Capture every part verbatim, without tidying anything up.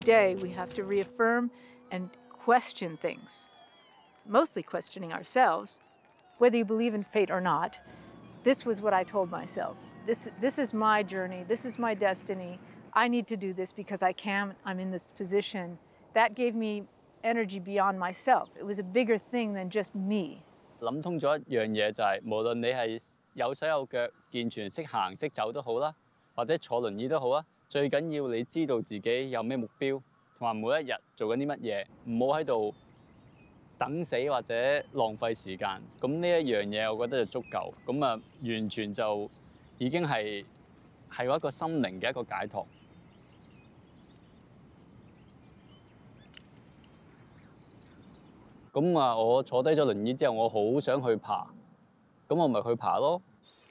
Day, we have to reaffirm and question things, mostly questioning ourselves. Whether you believe in fate or not, this was what I told myself. This, this is my journey, this is my destiny. I need to do this because I can, I'm in this position. That gave me energy beyond myself. It was a bigger thing than just me. 諗通咗一樣嘢就係，無論你係有手有腳、健全識行識走都好啦，或者坐輪椅都好啊，最緊要你知道自己有咩目標，同埋每一日做緊啲乜嘢，唔好喺度等死或者浪費時間。咁呢一樣嘢，我覺得就足夠。咁啊，完全就已經係係我一個心靈嘅一個解脫。咁啊，我坐低咗輪椅之後，我好想去爬，咁我咪去爬咯。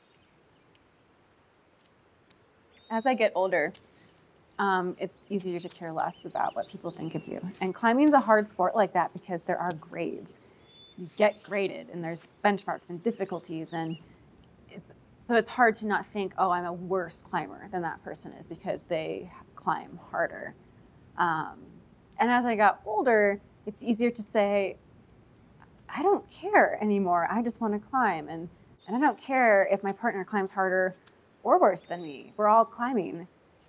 As I get older, um, it's easier to care less about what people think of you. And climbing's a hard sport like that because there are grades. You get graded, and there's benchmarks and difficulties, and it's so it's hard to not think, oh, I'm a worse climber than that person is because they climb harder. Um, and as I got older, it's easier to say, I don't care anymore. I just want to climb. And, and I don't care if my partner climbs harder or worse than me. We're all climbing.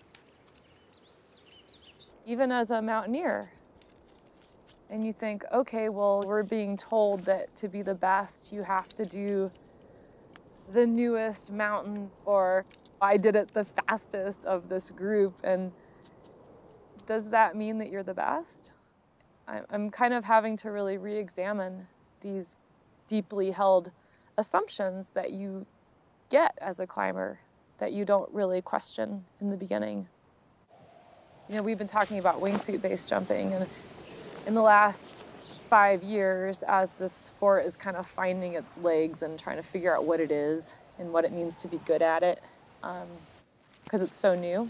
Even as a mountaineer, and you think, okay, well, we're being told that to be the best, you have to do the newest mountain, or I did it the fastest of this group. And does that mean that you're the best? I'm kind of having to really re-examine these deeply held assumptions that you get as a climber that you don't really question in the beginning. You know, we've been talking about wingsuit base jumping, and in the last five years, as the sport is kind of finding its legs and trying to figure out what it is and what it means to be good at it, because um, it's so new,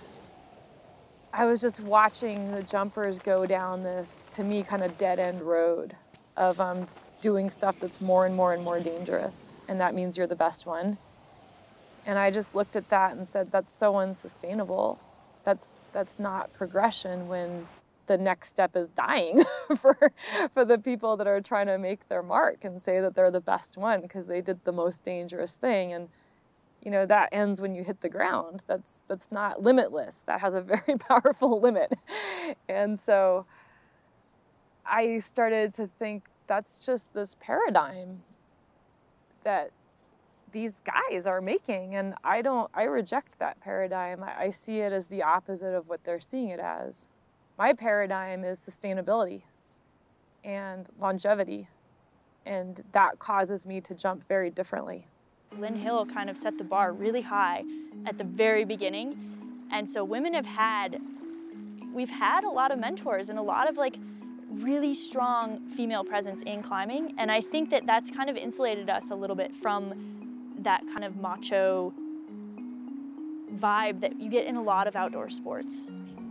I was just watching the jumpers go down this, to me, kind of dead-end road of um, doing stuff that's more and more and more dangerous, and that means you're the best one. And I just looked at that and said, that's so unsustainable. That's, that's not progression when the next step is dying for, for the people that are trying to make their mark and say that they're the best one because they did the most dangerous thing. And you know, that ends when you hit the ground. That's, that's not limitless. That has a very powerful limit. And so I started to think that's just this paradigm that these guys are making. And I don't, I reject that paradigm. I, I see it as the opposite of what they're seeing it as. My paradigm is sustainability and longevity. And that causes me to jump very differently. Lynn Hill kind of set the bar really high at the very beginning. And so women have had, we've had a lot of mentors and a lot of like really strong female presence in climbing. And I think that that's kind of insulated us a little bit from that kind of macho vibe that you get in a lot of outdoor sports.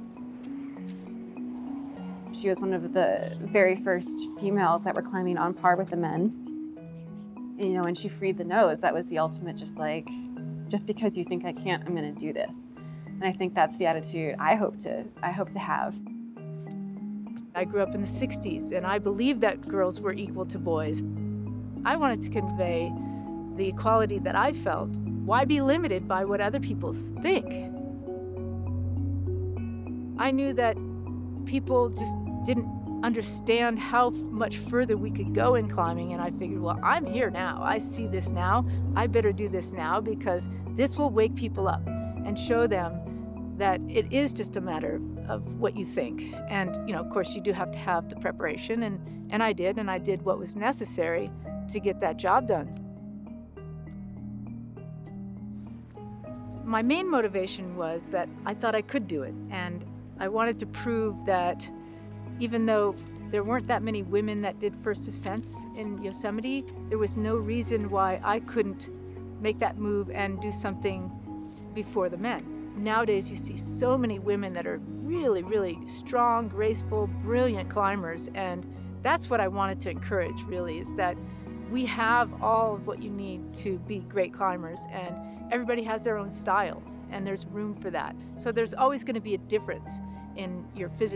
She was one of the very first females that were climbing on par with the men. You know, when she freed the nose, that was the ultimate, just like, just because you think I can't, I'm gonna do this. And I think that's the attitude I hope to, I hope to have. I grew up in the sixties, and I believed that girls were equal to boys. I wanted to convey the equality that I felt. Why be limited by what other people think? I knew that people just didn't understand how much further we could go in climbing, and I figured, well, I'm here now. I see this now. I better do this now because this will wake people up and show them that it is just a matter of, of what you think. And, you know, of course, you do have to have the preparation, and, and I did, and I did what was necessary to get that job done. My main motivation was that I thought I could do it, and I wanted to prove that even though there weren't that many women that did first ascents in Yosemite, there was no reason why I couldn't make that move and do something before the men. Nowadays, you see so many women that are really, really strong, graceful, brilliant climbers, and that's what I wanted to encourage, really, is that we have all of what you need to be great climbers, and everybody has their own style, and there's room for that. So there's always going to be a difference in your physical